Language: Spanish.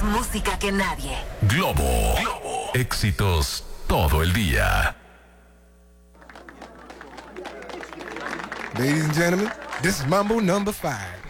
Más música que nadie. Globo. Éxitos todo el día. Ladies and gentlemen, this is Mambo number 5.